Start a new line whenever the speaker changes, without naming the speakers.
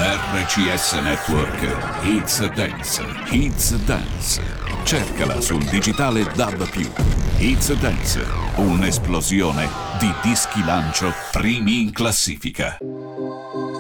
RCS Network, It's Dance, It's Dance. Cercala sul digitale DAB+. It's Dance, un'esplosione di dischi lancio primi in classifica.